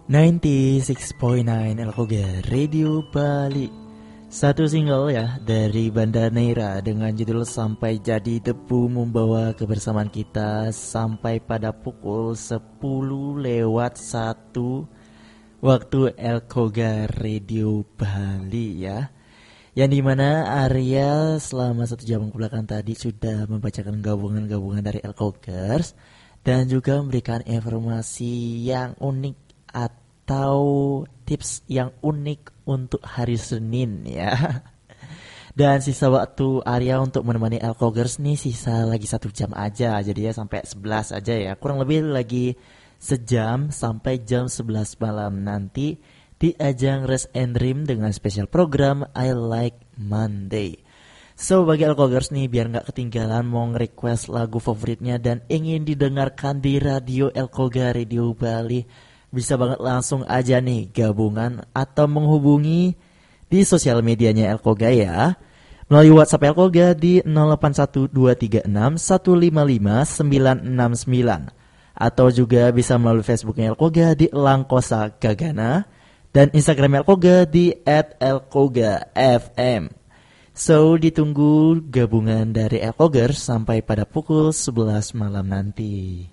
96.9 Elkoga Radio Bali. Satu single ya dari Banda Neira dengan judul Sampai Jadi Debu membawa kebersamaan kita sampai pada pukul 10:01 waktu Elkoga Radio Bali ya. Yang dimana Arya selama 1 jam kebelakang tadi sudah membacakan gabungan-gabungan dari Elkogers dan juga memberikan informasi yang unik atau tips yang unik untuk hari Senin ya. Dan sisa waktu Arya untuk menemani Elkogers nih sisa lagi 1 jam aja. Jadi ya sampai 11 aja ya. Kurang lebih lagi sejam sampai jam 11 malam nanti di ajang Rest and Dream dengan spesial program I Like Monday. So bagi Elkogers nih biar gak ketinggalan mau nge-request lagu favoritnya dan ingin didengarkan di radio Elkoga Radio Bali, bisa banget langsung aja nih gabungan atau menghubungi di sosial medianya Elkoga ya. Melalui WhatsApp Elkoga di 081236155969 atau juga bisa melalui Facebooknya Elkoga di Langkosa Gagana dan Instagram Elkoga di @elkogafm. So ditunggu gabungan dari Elkogers sampai pada pukul 11 malam nanti.